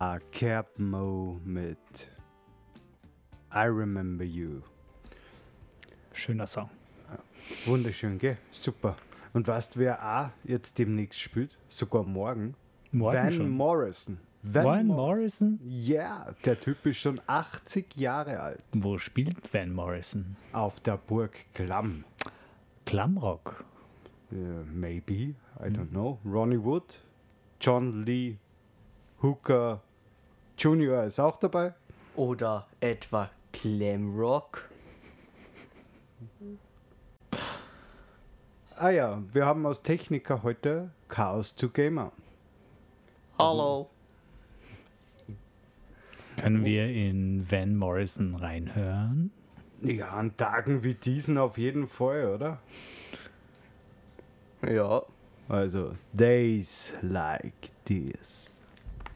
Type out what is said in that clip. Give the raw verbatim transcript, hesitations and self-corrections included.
Capmo mit I Remember You. Schöner Song. Wunderschön, gell? Super. Und weißt du, wer auch jetzt demnächst spielt? Sogar morgen? Morgen Van schon. Morrison. Van Morrison? Ja, der Typ ist schon achtzig Jahre alt. Wo spielt Van Morrison? Auf der Burg Klamm. Klammrock. Uh, maybe, I don't know. Ronnie Wood, John Lee Hooker Junior ist auch dabei. Oder etwa Glamrock. Ah ja, wir haben als Techniker heute Chaos to Gamer. Hallo. Können wir in Van Morrison reinhören? Ja, an Tagen wie diesen auf jeden Fall, oder? Ja. Also, days like this.